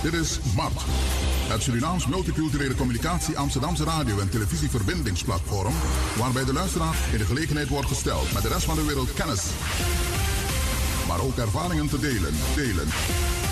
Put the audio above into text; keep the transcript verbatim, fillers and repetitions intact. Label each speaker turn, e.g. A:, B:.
A: Dit is M A R T, het Surinaams Multiculturele Communicatie Amsterdamse radio- en televisieverbindingsplatform, waarbij de luisteraar in de gelegenheid wordt gesteld met de rest van de wereld kennis, maar ook ervaringen te delen. delen.